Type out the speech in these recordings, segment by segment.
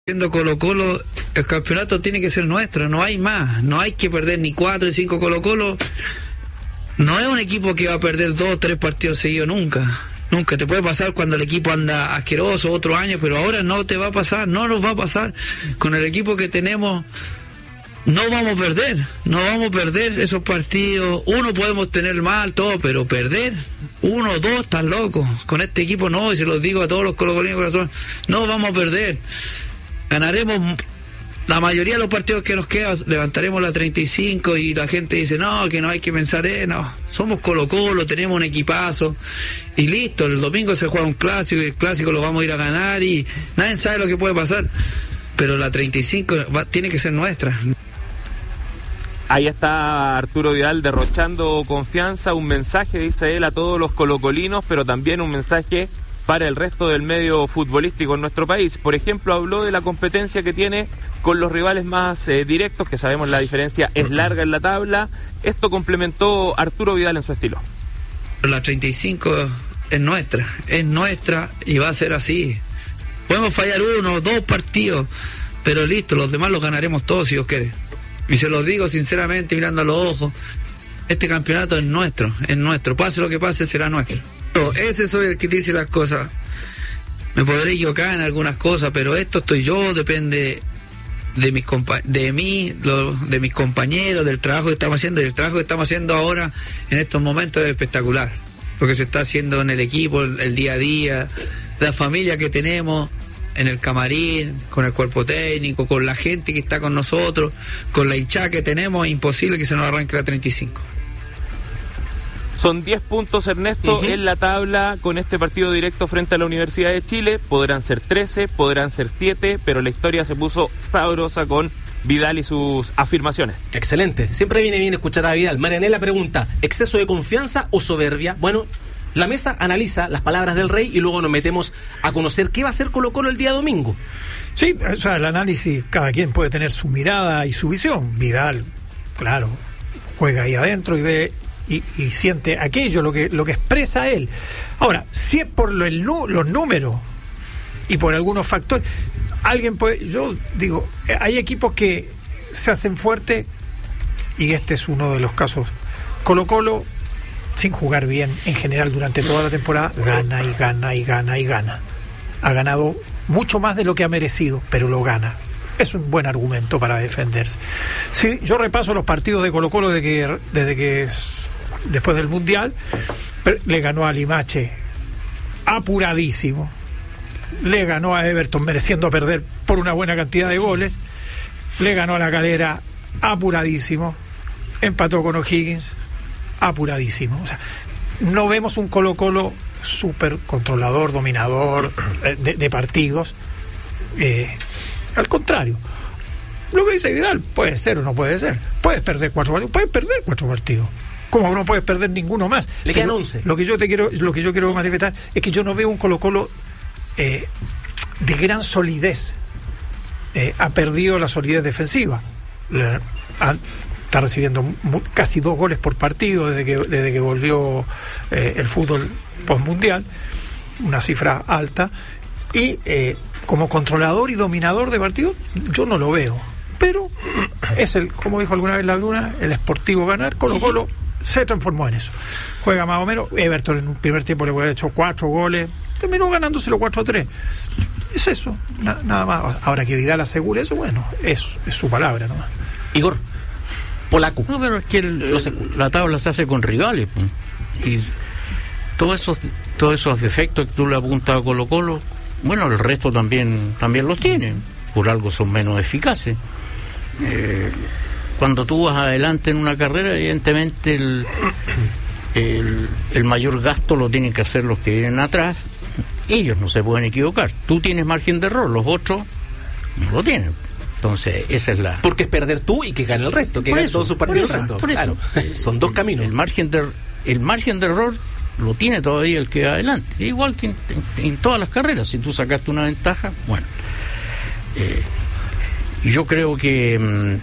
Siendo Colo-Colo, el campeonato tiene que ser nuestro, no hay más, no hay que perder ni 4 ni 5. Colo-Colo no es un equipo que va a perder 2 o 3 partidos seguidos nunca. Nunca te puede pasar cuando el equipo anda asqueroso otro año, pero ahora no te va a pasar, no nos va a pasar. Con el equipo que tenemos no vamos a perder esos partidos. Uno podemos tener mal, todo, pero perder 1 o 2, están locos. Con este equipo no, y se los digo a todos los colocolinos corazón, no vamos a perder. Ganaremos la mayoría de los partidos que nos quedan, levantaremos la 35 y la gente dice, no, que no hay que pensar, no, somos Colo-Colo, tenemos un equipazo y listo, el domingo se juega un clásico y el clásico lo vamos a ir a ganar y nadie sabe lo que puede pasar, pero la 35 tiene que ser nuestra. Ahí está Arturo Vidal derrochando confianza, un mensaje, dice él, a todos los colocolinos, pero también un mensaje para el resto del medio futbolístico en nuestro país. Por ejemplo, habló de la competencia que tiene con los rivales más directos, que sabemos la diferencia es larga en la tabla. Esto complementó Arturo Vidal en su estilo. La 35 es nuestra y va a ser así. Podemos fallar 1 o 2 partidos, pero listo, los demás los ganaremos todos si Dios quiere. Y se los digo sinceramente, mirando a los ojos, este campeonato es nuestro, pase lo que pase, será nuestro. Ese soy el que dice las cosas. Me podré equivocar en algunas cosas, pero esto estoy yo, depende de mis de mis compañeros, del trabajo que estamos haciendo, y el trabajo que estamos haciendo ahora en estos momentos es espectacular, porque se está haciendo en el equipo, el día a día, la familia que tenemos en el camarín, con el cuerpo técnico, con la gente que está con nosotros, con la hinchada que tenemos, es imposible que se nos arranque la 35. Son 10 puntos, Ernesto, en la tabla con este partido directo frente a la Universidad de Chile. Podrán ser 13, podrán ser 7, pero la historia se puso sabrosa con Vidal y sus afirmaciones. Excelente, siempre viene bien escuchar a Vidal. Marianela pregunta, ¿exceso de confianza o soberbia? Bueno, la mesa analiza las palabras del Rey y luego nos metemos a conocer qué va a hacer Colo-Colo el día domingo. Sí, o sea, el análisis, cada quien puede tener su mirada y su visión. Vidal, claro, juega ahí adentro y ve y siente aquello, lo que expresa él. Ahora, si es por los números y por algunos factores, alguien puede, yo digo, hay equipos que se hacen fuertes y este es uno de los casos. Colo-Colo, sin jugar bien en general durante toda la temporada, gana y gana y gana y gana. Ha ganado mucho más de lo que ha merecido, pero lo gana. Es un buen argumento para defenderse. Sí, yo repaso los partidos de Colo-Colo desde que después del Mundial, le ganó a Limache apuradísimo, le ganó a Everton mereciendo perder por una buena cantidad de goles, le ganó a La Calera apuradísimo, empató con O'Higgins apuradísimo. O sea, no vemos un Colo-Colo súper controlador, dominador de partidos, al contrario. Lo que dice Vidal puede ser o no puede ser, puedes perder 4 partidos, puedes perder 4 partidos, como no puedes perder ninguno más. Le quedan 11. Lo que yo quiero manifestar es que yo no veo un Colo-Colo de gran solidez. Ha perdido la solidez defensiva. Está recibiendo casi 2 goles por partido desde que volvió el fútbol postmundial, una cifra alta, y como controlador y dominador de partidos yo no lo veo, pero es como dijo alguna vez la Luna, el esportivo ganar. Colo-Colo se transformó en eso, juega más o menos. Everton en un primer tiempo le había hecho 4 goles, terminó ganándoselo 4-3. Es eso, nada más. Ahora que Vidal asegure eso, bueno, es su palabra nomás. Igor Polaco. No, pero es que la tabla se hace con rivales, pues. Y todos esos defectos que tú le apuntas a Colo-Colo, bueno, el resto también los tienen, por algo son menos eficaces. Cuando tú vas adelante en una carrera, evidentemente el mayor gasto lo tienen que hacer los que vienen atrás. Ellos no se pueden equivocar. Tú tienes margen de error, los otros no lo tienen. Entonces, esa es la... Porque es perder tú y que gane el resto, que gane todos sus partidos el resto. Claro, son 2 caminos. El margen de error lo tiene todavía el que va adelante. Igual que en todas las carreras, si tú sacaste una ventaja, bueno. Yo creo que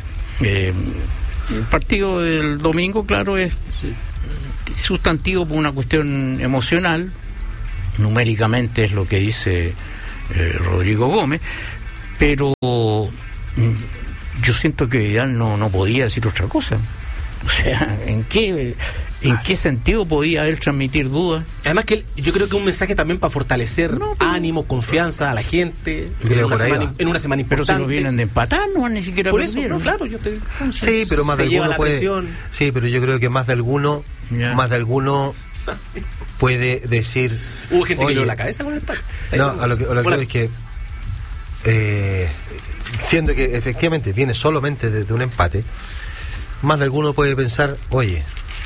el partido del domingo, claro, es sustantivo por una cuestión emocional. Numéricamente es lo que dice Rodrigo Gómez, pero yo siento que Vidal no podía decir otra cosa. O sea, ¿en qué sentido podía él transmitir dudas? Además que yo creo que es un mensaje también para fortalecer ánimo, confianza a la gente en una semana importante. Pero se lo vienen de empatar, no ni siquiera por perdieron. eso, claro, yo te... Sí, pero más de alguno puede... Sí, pero yo creo que más de alguno puede decir... Hubo gente que le dio la cabeza con el palo. No, a lo que creo es que siendo que efectivamente viene solamente desde un empate, más de alguno puede pensar, oye,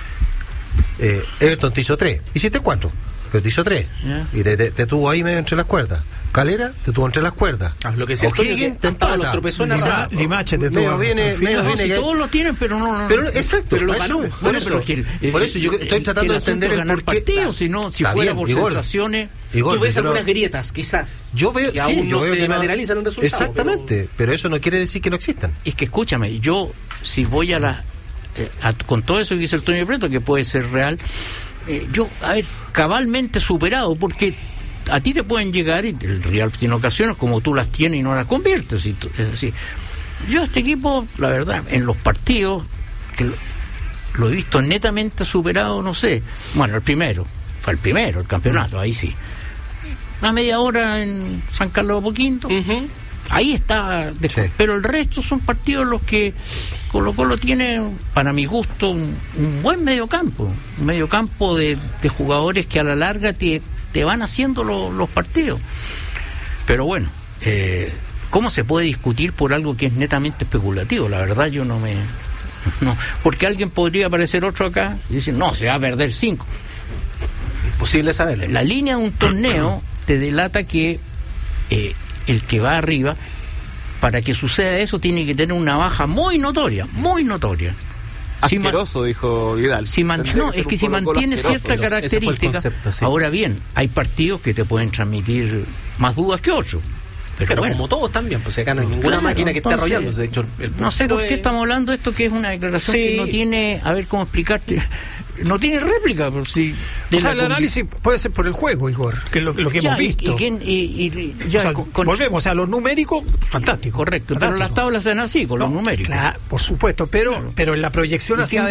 Everton te hizo 3, hiciste 4, pero te hizo 3 y te tuvo ahí medio entre las cuerdas. Calera te tuvo entre las cuerdas. Lo que decía O'Higgins te empata, los tropezones Limache te tuvo. Viene Si todos lo tienen, pero no. Pero exacto, pero lo ganó. Por eso yo estoy tratando de entender el porqué. Partido, si fuera por sensaciones. Tú ves algunas grietas, quizás. Yo veo, que aún no se materializan en resultados. Exactamente, pero eso no quiere decir que no existan. Es que escúchame, yo si voy con todo eso que dice el Toño Prieto, que puede ser real, yo, cabalmente superado, porque a ti te pueden llegar, y el Real tiene ocasiones como tú las tienes y no las conviertes, es así. Yo este equipo, la verdad, en los partidos que lo he visto netamente superado, no sé, bueno, fue el campeonato, ahí sí, una media hora en San Carlos de Apoquindo, ahí está, sí. Pero el resto son partidos en los que Colo-Colo tiene, para mi gusto, un buen mediocampo, un mediocampo de jugadores que a la larga te van haciendo los partidos. Pero bueno, ¿cómo se puede discutir por algo que es netamente especulativo? La verdad yo no, porque alguien podría aparecer otro acá y decir, no, se va a perder 5. Imposible saberlo. La línea de un torneo te delata que el que va arriba, para que suceda eso, tiene que tener una baja muy notoria. Asqueroso, dijo Vidal. Es que si mantiene cierta característica. Sí. Ahora bien, hay partidos que te pueden transmitir más dudas que otros. Pero bueno, como todos también, pues acá no hay ninguna máquina que esté arrollando. De hecho, no sé por qué estamos hablando de esto, que es una declaración que no tiene, a ver cómo explicarte, no tiene réplica. Por si o sea, el análisis puede ser por el juego, Igor, que es lo que hemos visto. Volvemos a los numéricos, fantástico. Correcto, fantástico. Pero las tablas sean así, con los numéricos. Claro, por supuesto, pero en la proyección hacia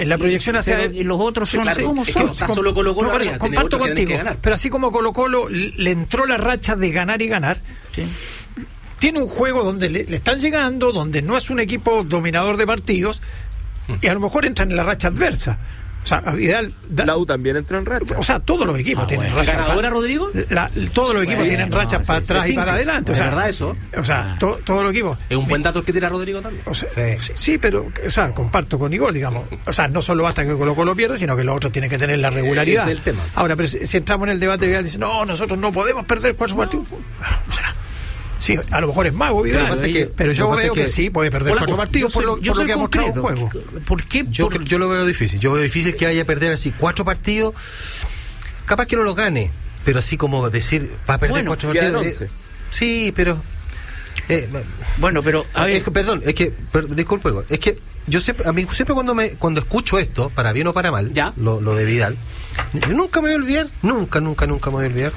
y los otros son como son. Está solo Colo-Colo, comparto contigo, pero así como Colo-Colo le entró la racha de ganar y ganar, sí. Tiene un juego donde le están llegando, donde no es un equipo dominador de partidos, y a lo mejor entran en la racha adversa. O sea, Vidal, la U también entró en racha. O sea, todos los equipos tienen racha. ¿Ganadora, Rodrigo? Todos los equipos tienen rachas para atrás y para adelante. O sea, ¿es verdad eso? O sea, todos los equipos. Es un buen dato el que tira Rodrigo también. O sea, sí, pero, o sea, comparto con Igor, digamos. O sea, no solo basta que Colo-Colo pierda, sino que los otros tienen que tener la regularidad. Ese es el tema. Ahora, pero si entramos en el debate, Vidal dice, no, nosotros no podemos perder 4 partidos. O sea, sí, a lo mejor es mago Vidal, pero yo veo que sí puede perder 4 partidos por lo que ha mostrado el juego. ¿Por qué? Yo lo veo difícil. Yo veo difícil que vaya a perder así 4 partidos. Capaz que no lo gane, pero así como decir, va a perder 4 partidos. Sí, pero... bueno, pero... Perdón, disculpe, es que yo siempre cuando escucho esto, para bien o para mal, lo de Vidal, yo nunca me voy a olvidar, nunca me voy a olvidar.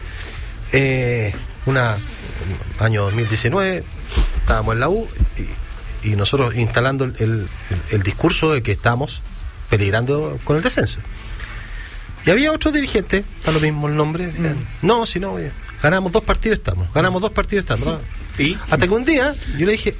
Año 2019, estábamos en la U y nosotros instalando el discurso de que estamos peligrando con el descenso. Y había otros dirigentes, a lo mismo el nombre, decían, ganamos 2 partidos estamos. ¿Y? Hasta que un día yo le dije,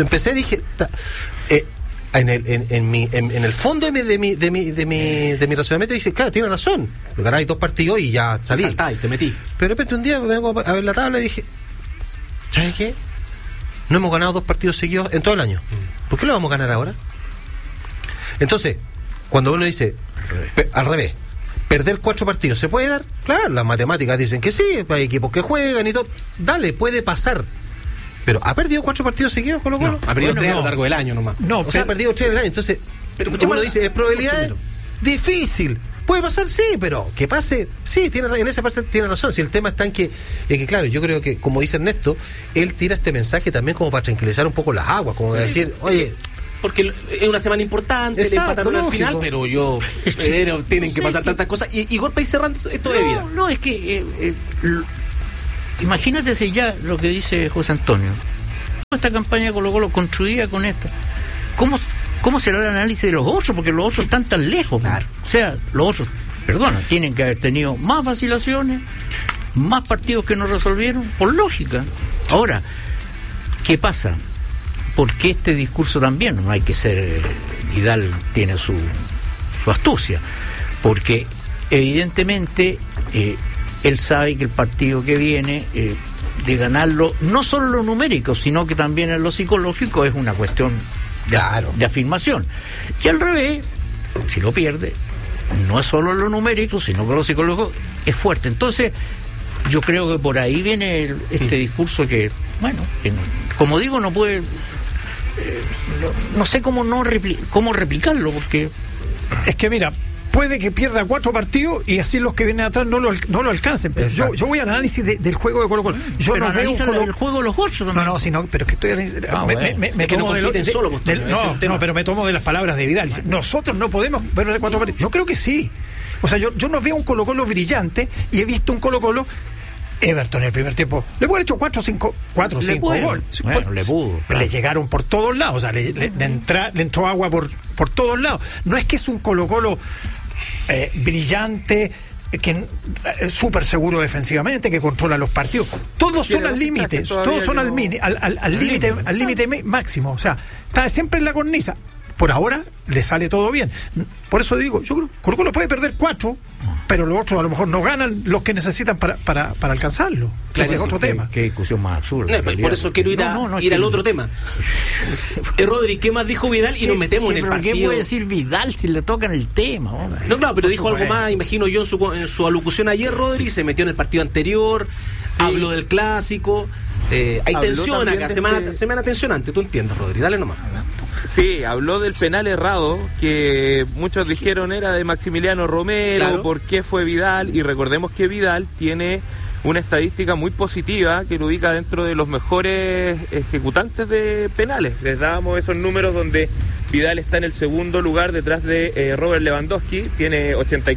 en el fondo de mi razonamiento dice, claro, tiene razón, ganáis 2 partidos y ya salí. Saltáis, te metí. Pero de repente un día me vengo a ver la tabla y dije, ¿sabes qué? No hemos ganado 2 partidos seguidos en todo el año. ¿Por qué lo vamos a ganar ahora? Entonces, cuando uno dice al revés, perder 4 partidos, ¿se puede dar? Claro, las matemáticas dicen que sí, hay equipos que juegan y todo. Dale, puede pasar. Pero ¿ha perdido 4 partidos seguidos con Colo-Colo? Ha perdido 3 a lo largo del año nomás. Ha perdido 3 en el año. Entonces, pero uno dice, ¿es probabilidad? Difícil. Puede pasar, sí, pero que pase, sí, en esa parte tiene razón. Si el tema está en que claro, yo creo que, como dice Ernesto, él tira este mensaje también como para tranquilizar un poco las aguas, como decir, oye... Porque es una semana importante, le empataron al final, pero tienen que pasar tantas cosas. Y Igor, para ir cerrando esto de vida. No, es que... imagínate si ya lo que dice José Antonio, esta campaña de Colo-Colo construida con esto. ¿Cómo será el análisis de los otros? Porque los otros están tan lejos. Claro. O sea, los otros, tienen que haber tenido más vacilaciones, más partidos que no resolvieron, por lógica. Ahora, ¿qué pasa? Porque este discurso también, no hay que ser... Vidal tiene su astucia, porque evidentemente él sabe que el partido que viene, de ganarlo, no solo en lo numérico, sino que también en lo psicológico, es una cuestión de afirmación. Y al revés, si lo pierde, no es solo en lo numérico, sino que lo psicológico es fuerte. Entonces, yo creo que por ahí viene este discurso que, bueno, que como digo, no puede... no sé cómo replicarlo, porque... Es que mira, puede que pierda 4 partidos y así los que vienen atrás no lo alcancen. Pero yo voy al análisis del juego de Colo-Colo. Yo pero no veo el juego de los 8 también. No, pero es que estoy me tomo pero me tomo de las palabras de Vidal. Nosotros no podemos ver 4 partidos. Yo creo que sí. O sea, yo no veo un Colo-Colo brillante y he visto un Colo-Colo. Everton en el primer tiempo le puede haber hecho 4 o 5 goles. Bueno, le pudo, claro. Le llegaron por todos lados, o sea, le entró agua por todos lados. No es que es un Colo-Colo brillante, que es súper seguro defensivamente, que controla los partidos. Todos son al límite, todos son al límite máximo. O sea, está siempre en la cornisa. Por ahora le sale todo bien. Por eso digo, yo creo que Colo-Colo puede perder 4, pero los otros a lo mejor no ganan los que necesitan para alcanzarlo. Claro, ese es otro tema. Qué discusión más absurda. Por eso quiero ir al otro tema. Rodri, ¿qué más dijo Vidal? Y nos metemos en el partido. ¿Qué puede decir Vidal si le tocan el tema? Hombre? No, claro, pero dijo algo más, imagino yo, en su alocución ayer, Rodri, se metió en el partido anterior, habló del clásico. Hay tensión acá, semana tensionante, tú entiendes, Rodri, dale nomás. Sí, habló del penal errado, que muchos dijeron era de Maximiliano Romero, claro. ¿Por qué fue Vidal? Y recordemos que Vidal tiene una estadística muy positiva que lo ubica dentro de los mejores ejecutantes de penales. Les dábamos esos números donde Vidal está en el segundo lugar detrás de Robert Lewandowski, tiene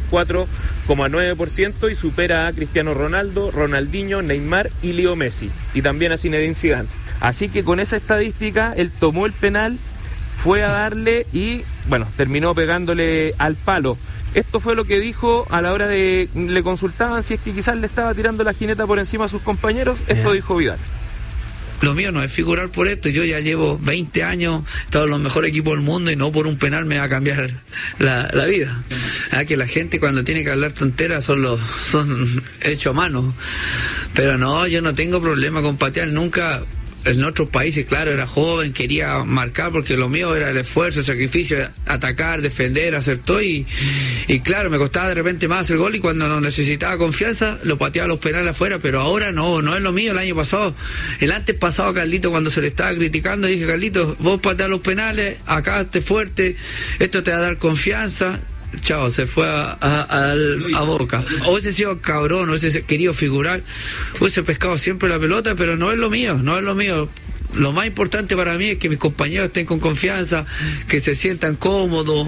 84,9% y supera a Cristiano Ronaldo, Ronaldinho, Neymar y Leo Messi, y también a Zinedine Zidane. Así que con esa estadística él tomó el penal, fue a darle y, bueno, terminó pegándole al palo. Esto fue lo que dijo a la hora de... Le consultaban si es que quizás le estaba tirando la jineta por encima a sus compañeros. Esto dijo Vidal. Lo mío no es figurar por esto. Yo ya llevo 20 años, he estado en los mejores equipos del mundo y no por un penal me va a cambiar la vida. Que la gente cuando tiene que hablar tonteras son hechos a mano. Pero no, yo no tengo problema con patear nunca. En otros países, claro, era joven, quería marcar porque lo mío era el esfuerzo, el sacrificio, atacar, defender, hacer todo y claro, me costaba de repente más el gol y cuando no necesitaba confianza lo pateaba los penales afuera, pero ahora no es lo mío. El año pasado, el antes pasado, Carlito, cuando se le estaba criticando, dije: Carlito, vos pateás los penales, acá esté fuerte, esto te va a dar confianza. Chao, se fue a Boca. O hubiese sido cabrón, o hubiese querido figurar, hubiese pescado siempre la pelota, pero no es lo mío. Lo más importante para mí es que mis compañeros estén con confianza, que se sientan cómodos.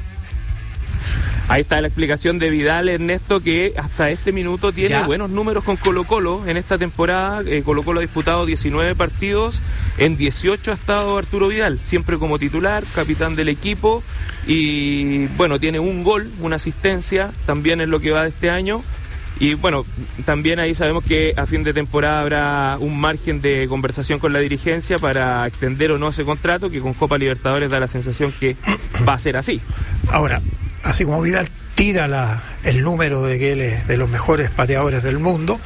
Ahí está la explicación de Vidal, Ernesto, que hasta este minuto tiene buenos números con Colo-Colo en esta temporada. Colo-Colo ha disputado 19 partidos, en 18 ha estado Arturo Vidal, siempre como titular, capitán del equipo, y bueno, tiene un gol, una asistencia, también en lo que va de este año. Y bueno, también ahí sabemos que a fin de temporada habrá un margen de conversación con la dirigencia para extender o no ese contrato, que con Copa Libertadores da la sensación que va a ser así. Ahora, así como Vidal tira el número de que él es de los mejores pateadores del mundo,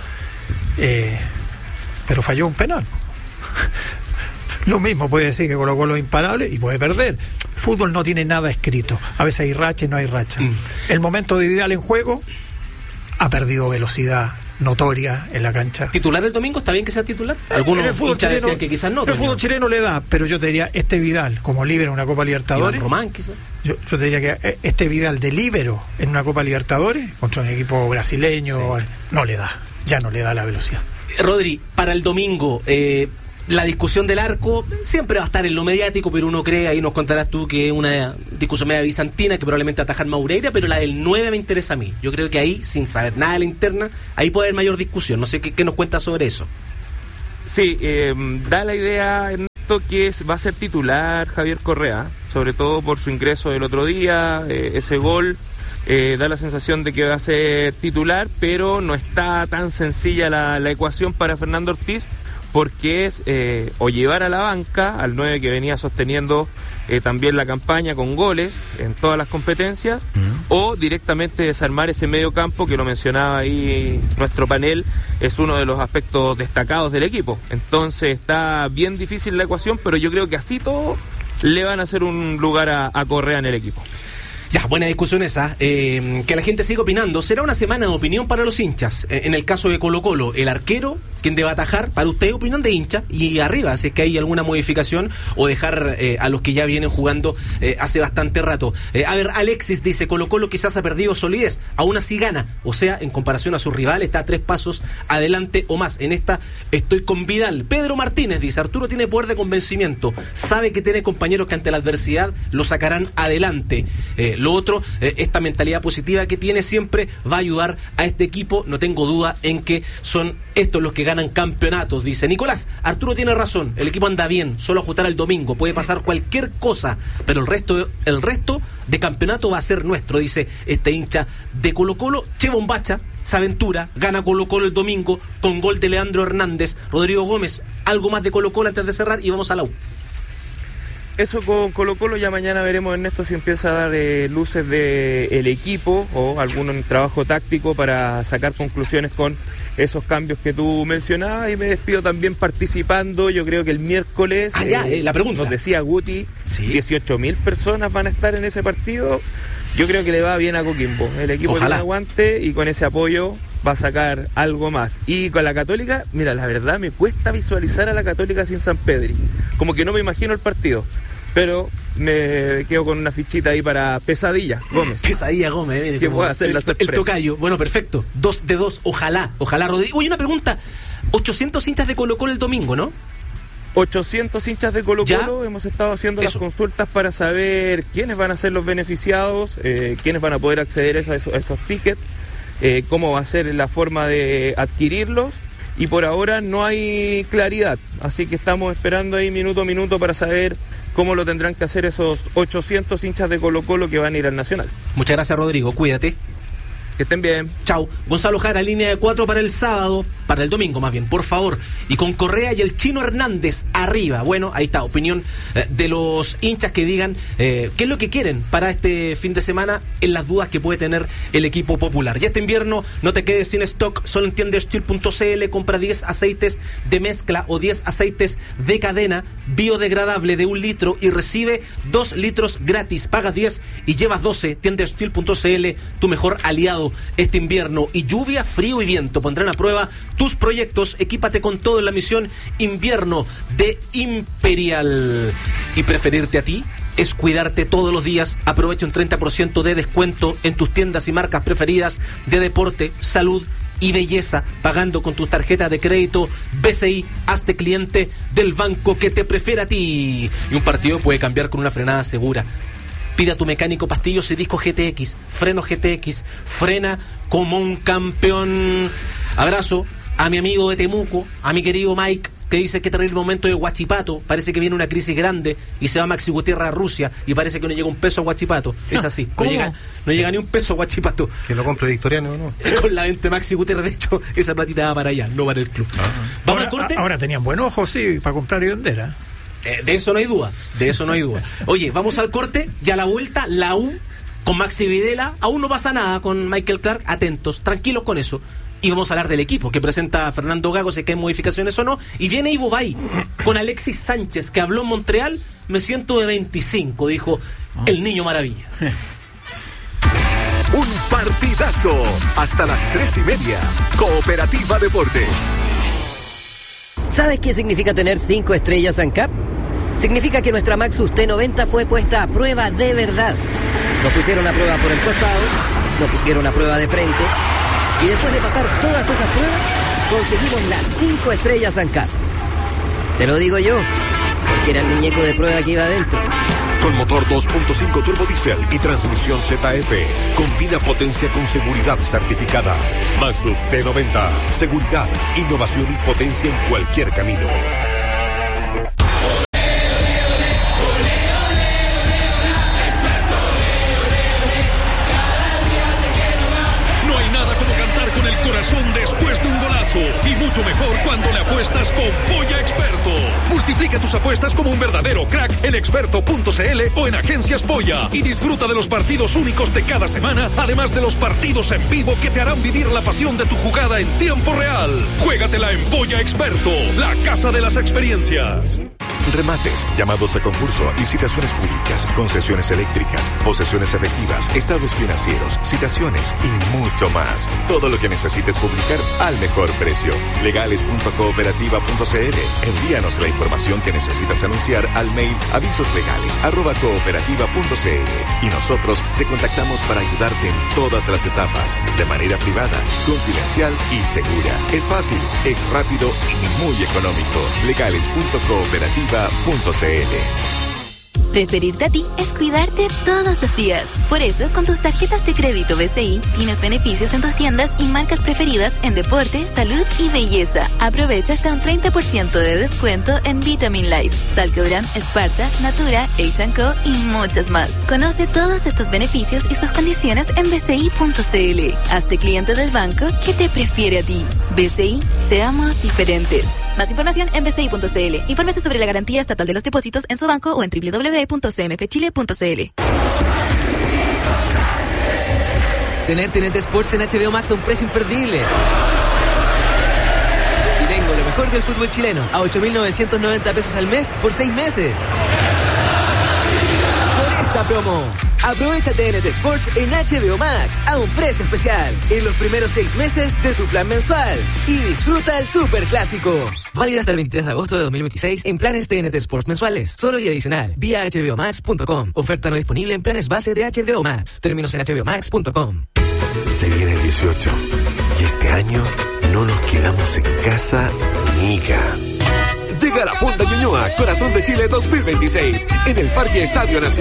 pero falló un penal. Lo mismo puede decir que Colo-Colo es imparable y puede perder. El fútbol no tiene nada escrito. A veces hay racha y no hay racha. El momento de Vidal en juego ha perdido velocidad notoria en la cancha. ¿Titular el domingo? ¿Está bien que sea titular? Algunos hinchas decían que quizás no. El fútbol chileno le da, pero yo te diría, este Vidal como líbero en una Copa Libertadores. Iván Román, quizás. Yo te diría que este Vidal de líbero en una Copa Libertadores contra un equipo brasileño, no le da, ya no le da la velocidad. Rodri, para el domingo, la discusión del arco siempre va a estar en lo mediático, pero uno cree, ahí nos contarás tú, que es una discusión media bizantina, que probablemente atajar Maureira, pero la del 9 me interesa a mí. Yo creo que ahí, sin saber nada de la interna, ahí puede haber mayor discusión. No sé qué nos cuentas sobre eso. Sí, da la idea... siento que va a ser titular Javier Correa, sobre todo por su ingreso del otro día, ese gol da la sensación de que va a ser titular, pero no está tan sencilla la ecuación para Fernando Ortiz, porque es o llevar a la banca al 9 que venía sosteniendo también la campaña con goles en todas las competencias, o directamente desarmar ese medio campo que lo mencionaba ahí nuestro panel, es uno de los aspectos destacados del equipo. Entonces está bien difícil la ecuación, pero yo creo que así todo le van a hacer un lugar a Correa en el equipo. Ya, buena discusión esa. Que la gente siga opinando. Será una semana de opinión para los hinchas. En el caso de Colo-Colo, el arquero, quien debe atajar, para usted, opinión de hincha. Y arriba, si es que hay alguna modificación, o dejar a los que ya vienen jugando hace bastante rato. A ver, Alexis dice, Colo-Colo quizás ha perdido solidez, aún así gana. O sea, en comparación a su rival, está a 3 pasos adelante o más. En esta estoy con Vidal. Pedro Martínez dice, Arturo tiene poder de convencimiento. Sabe que tiene compañeros que ante la adversidad lo sacarán adelante. Lo otro, esta mentalidad positiva que tiene siempre va a ayudar a este equipo. No tengo duda en que son estos los que ganan campeonatos, dice Nicolás. Arturo tiene razón, el equipo anda bien, solo ajustar el domingo, puede pasar cualquier cosa, pero el resto de campeonato va a ser nuestro, dice este hincha de Colo-Colo. Che Bombacha se aventura, gana Colo-Colo el domingo con gol de Leandro Hernández. Rodrigo Gómez, algo más de Colo-Colo antes de cerrar y vamos a la U. Eso con Colo-Colo, ya mañana veremos, Ernesto, si empieza a dar luces del equipo o algún trabajo táctico para sacar conclusiones con esos cambios que tú mencionabas. Y me despido también participando. Yo creo que el miércoles, la pregunta. Nos decía Guti, ¿sí? 18.000 personas van a estar en ese partido. Yo creo que le va bien a Coquimbo. El equipo tiene aguante y con ese apoyo va a sacar algo más. Y con la Católica, mira, la verdad me cuesta visualizar a la Católica sin San Pedri. Como que no me imagino el partido. Pero me quedo con una fichita ahí para Pesadilla Gómez. Pesadilla Gómez, mire, que puede hacer el tocayo. Bueno, perfecto. 2 de 2, ojalá, Rodrigo. Oye, una pregunta. 800 hinchas de Colo-Colo el domingo, ¿no? 800 hinchas de Colo-Colo. Hemos estado haciendo las consultas para saber quiénes van a ser los beneficiados, quiénes van a poder acceder a esos tickets, cómo va a ser la forma de adquirirlos. Y por ahora no hay claridad, así que estamos esperando ahí minuto a minuto para saber cómo lo tendrán que hacer esos 800 hinchas de Colo-Colo que van a ir al Nacional. Muchas gracias, Rodrigo, cuídate. Que estén bien. Chau. Gonzalo Jara, línea de 4 para el sábado, para el domingo más bien, por favor. Y con Correa y el Chino Hernández arriba. Bueno, ahí está, opinión de los hinchas que digan qué es lo que quieren para este fin de semana en las dudas que puede tener el equipo popular. Ya este invierno no te quedes sin stock, solo en tiendasteel.cl, compra 10 aceites de mezcla o 10 aceites de cadena biodegradable de 1 litro y recibe 2 litros gratis. Pagas 10 y llevas 12. Tiendasteel.cl, tu mejor aliado este invierno. Y lluvia, frío y viento pondrán a prueba tus proyectos. Equípate con todo en la misión invierno de Imperial. Y preferirte a ti es cuidarte todos los días. Aprovecha un 30% de descuento en tus tiendas y marcas preferidas de deporte, salud y belleza, pagando con tus tarjetas de crédito BCI. Hazte cliente del banco que te prefiere a ti. Y un partido puede cambiar con una frenada segura. Pide a tu mecánico pastillos y discos GTX, freno GTX, frena como un campeón. Abrazo a mi amigo de Temuco, a mi querido Mike, que dice que terrible momento de Huachipato. Parece que viene una crisis grande y se va Maxi Gutiérrez a Rusia y parece que no llega un peso a Huachipato. Es así, no llega ni un peso a Huachipato. Que lo compre Victoriano, ¿no? Con la venta Maxi Gutiérrez, de hecho, esa platita va para allá, no para el club. ¿Vamos al corte? Ahora tenían buen ojo, sí, para comprar y vender, de eso no hay duda, Oye, vamos al corte y a la vuelta la U con Maxi Videla. Aún no pasa nada con Michael Clark, atentos, tranquilos con eso. Y vamos a hablar del equipo que presenta Fernando Gago, si hay modificaciones o no. Y viene Ivo Bay con Alexis Sánchez, que habló en Montreal. Me siento de 25, dijo el niño maravilla. Un partidazo hasta las 3:30. Cooperativa Deportes. ¿Sabes qué significa tener 5 estrellas ANCAP? Significa que nuestra Maxus T90 fue puesta a prueba de verdad. Nos pusieron a prueba por el costado, nos pusieron a prueba de frente, y después de pasar todas esas pruebas, conseguimos las 5 estrellas ANCAP. Te lo digo yo, porque era el muñeco de prueba que iba adentro. Con motor 2.5 turbo diesel y transmisión ZF. Combina potencia con seguridad certificada. Maxus T90. Seguridad, innovación y potencia en cualquier camino. Practica tus apuestas como un verdadero crack en experto.cl o en Agencias Polla y disfruta de los partidos únicos de cada semana, además de los partidos en vivo que te harán vivir la pasión de tu jugada en tiempo real. Juégatela en Polla Experto, la casa de las experiencias. Remates, llamados a concurso, licitaciones públicas, concesiones eléctricas, posesiones efectivas, estados financieros, citaciones y mucho más. Todo lo que necesites publicar al mejor precio. Legales.cooperativa.cl. Envíanos la información que necesitas anunciar al mail avisoslegales@cooperativa.cl y nosotros te contactamos para ayudarte en todas las etapas, de manera privada, confidencial y segura. Es fácil, es rápido y muy económico. Legales.cooperativa.cl. Preferirte a ti es cuidarte todos los días. Por eso, con tus tarjetas de crédito BCI, tienes beneficios en tus tiendas y marcas preferidas en deporte, salud y belleza. Aprovecha hasta un 30% de descuento en Vitamin Life, Salcobran, Sparta, Natura, H&Co y muchas más. Conoce todos estos beneficios y sus condiciones en bci.cl. Hazte cliente del banco que te prefiere a ti. BCI, seamos diferentes. Más información en bci.cl. Infórmese sobre la garantía estatal de los depósitos en su banco o en www.cmfchile.cl. Tener TNT Sports en HBO Max a un precio imperdible. Si tengo lo mejor del fútbol chileno a 8.990 pesos al mes por 6 meses. Por esta promo, aprovecha TNT Sports en HBO Max a un precio especial en los primeros 6 meses de tu plan mensual y disfruta el super clásico. Válido hasta el 23 de agosto de 2026 en planes TNT Sports mensuales, solo y adicional, vía hbomax.com. Oferta no disponible en planes base de HBO Max. Términos en hbomax.com. Se viene el 18 y este año no nos quedamos en casa, amiga. Llega la Fonda Ñuñoa, Corazón de Chile 2026, en el Parque Estadio Nacional.